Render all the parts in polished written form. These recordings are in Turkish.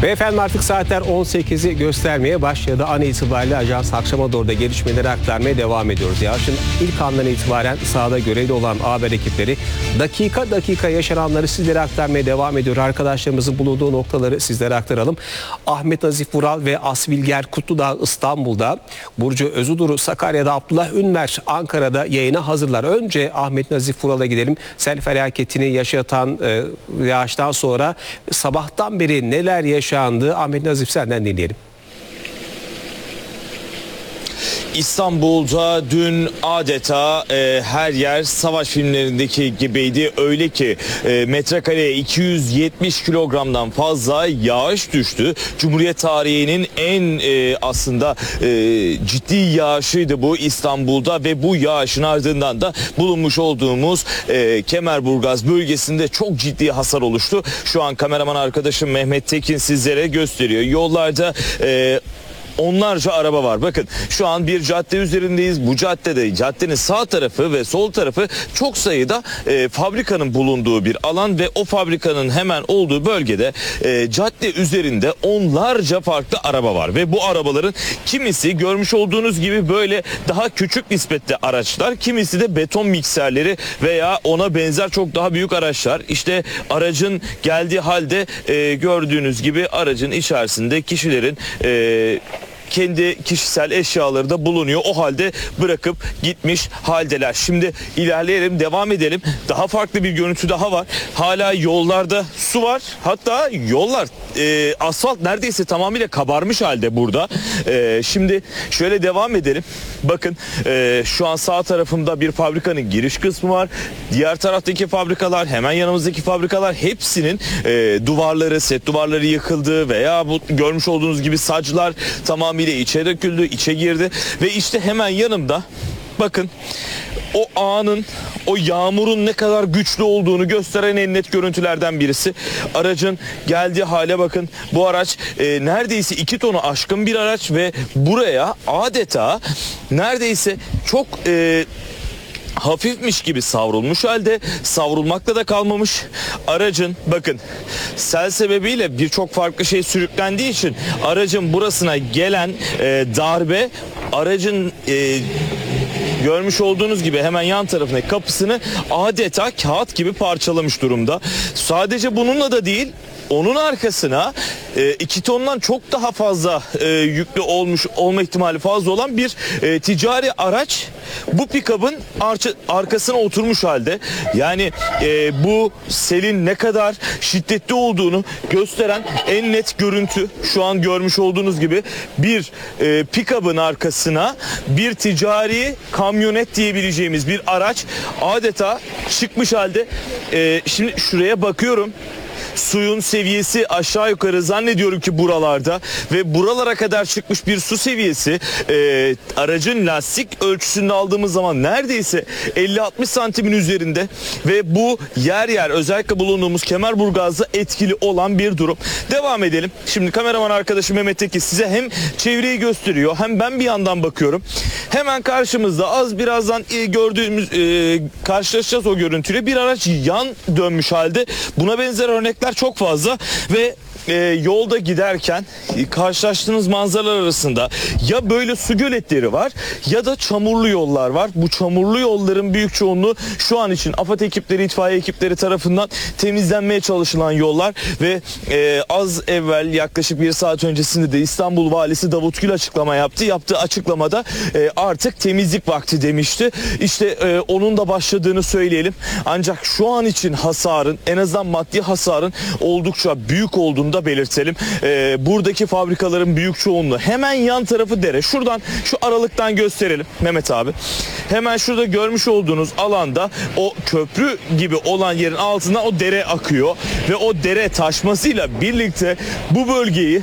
Ve efendim artık saatler 18'i göstermeye başladı. An itibariyle Ajans akşama doğru da gelişmeleri aktarmaya devam ediyoruz. Yağışın ilk andan itibaren sahada görevli olan haber ekipleri dakika dakika yaşananları sizlere aktarmaya devam ediyor. Arkadaşlarımızın bulunduğu noktaları sizlere aktaralım. Ahmet Nazif Vural ve Asbilger Kutludağ İstanbul'da, Burcu Özuduru Sakarya'da, Abdullah Ünver Ankara'da yayına hazırlar. Önce Ahmet Nazif Vural'a gidelim. Sel felaketini yaşatan yağıştan sonra sabahtan beri neler yaşandı? Ahmet Nazif, senden dinleyelim. İstanbul'da dün adeta her yer savaş filmlerindeki gibiydi. Öyle ki metrekareye 270 kilogramdan fazla yağış düştü. Cumhuriyet tarihinin en aslında ciddi yağışıydı bu İstanbul'da ve bu yağışın ardından da bulunmuş olduğumuz Kemerburgaz bölgesinde çok ciddi hasar oluştu. Şu an kameraman arkadaşım Mehmet Tekin sizlere gösteriyor. Yollarda onlarca araba var. Bakın şu an bir cadde üzerindeyiz. Bu caddede, caddenin sağ tarafı ve sol tarafı çok sayıda fabrikanın bulunduğu bir alan ve o fabrikanın hemen olduğu bölgede cadde üzerinde onlarca farklı araba var ve bu arabaların kimisi görmüş olduğunuz gibi böyle daha küçük nispette araçlar, kimisi de beton mikserleri veya ona benzer çok daha büyük araçlar. İşte aracın geldiği halde gördüğünüz gibi aracın içerisinde kişilerin kendi kişisel eşyaları da bulunuyor. O halde bırakıp gitmiş haldeler. Şimdi ilerleyelim, devam edelim. Daha farklı bir görüntü daha var. Hala yollarda su var. Hatta yollar, asfalt neredeyse tamamıyla kabarmış halde burada. Şimdi şöyle devam edelim. Bakın şu an sağ tarafımda bir fabrikanın giriş kısmı var. Diğer taraftaki fabrikalar, hemen yanımızdaki fabrikalar, hepsinin duvarları, set duvarları yıkıldı veya bu görmüş olduğunuz gibi saclar tamamıyla içe döküldü, içe girdi ve işte hemen yanımda bakın o anın, o yağmurun ne kadar güçlü olduğunu gösteren en net görüntülerden birisi. Aracın geldiği hale bakın. Bu araç neredeyse 2 tonu aşkın bir araç ve buraya adeta neredeyse çok hafifmiş gibi savrulmuş halde, savrulmakla da kalmamış. Aracın bakın sel sebebiyle birçok farklı şey sürüklendiği için aracın burasına gelen darbe aracın görmüş olduğunuz gibi hemen yan tarafındaki kapısını adeta kağıt gibi parçalamış durumda. Sadece bununla da değil, onun arkasına 2 tondan çok daha fazla yüklü olma ihtimali fazla olan bir ticari araç bu pick-up'ın arkasına oturmuş halde. Yani bu selin ne kadar şiddetli olduğunu gösteren en net görüntü şu an görmüş olduğunuz gibi bir pick-up'ın arkasına bir ticari kamyonet diyebileceğimiz bir araç adeta çıkmış halde. Şimdi şuraya bakıyorum. Suyun seviyesi aşağı yukarı zannediyorum ki buralarda ve buralara kadar çıkmış bir su seviyesi aracın lastik ölçüsünde aldığımız zaman neredeyse 50-60 santimin üzerinde ve bu yer yer özellikle bulunduğumuz Kemerburgaz'da etkili olan bir durum. Devam edelim. Şimdi kameraman arkadaşım Mehmet Tekin size hem çevreyi gösteriyor hem ben bir yandan bakıyorum. Hemen karşımızda az birazdan gördüğümüz karşılaşacağız o görüntüyle bir araç yan dönmüş halde. Buna benzer örnekler çok fazla ve yolda giderken karşılaştığınız manzaralar arasında ya böyle su göletleri var ya da çamurlu yollar var. Bu çamurlu yolların büyük çoğunluğu şu an için AFAD ekipleri, itfaiye ekipleri tarafından temizlenmeye çalışılan yollar ve az evvel yaklaşık 1 saat öncesinde de İstanbul Valisi Davut Gül açıklama yaptı. Yaptığı açıklamada artık temizlik vakti demişti. İşte onun da başladığını söyleyelim. Ancak şu an için hasarın, en azından maddi hasarın oldukça büyük olduğunu da belirtelim. Buradaki fabrikaların büyük çoğunluğu hemen yan tarafı dere. Şuradan şu aralıktan gösterelim Mehmet abi. Hemen şurada görmüş olduğunuz alanda o köprü gibi olan yerin altından o dere akıyor ve o dere taşmasıyla birlikte bu bölgeyi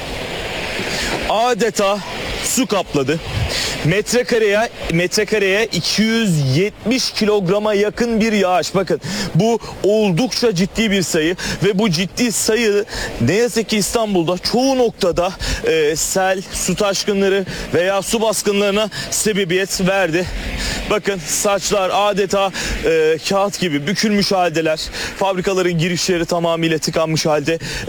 adeta su kapladı. Metrekareye 270 kilograma yakın bir yağış. Bakın bu oldukça ciddi bir sayı ve bu ciddi sayı ne yazık ki İstanbul'da çoğu noktada sel, su taşkınları veya su baskınlarına sebebiyet verdi. Bakın saçlar adeta kağıt gibi bükülmüş haldeler. Fabrikaların girişleri tamamıyla tıkanmış halde.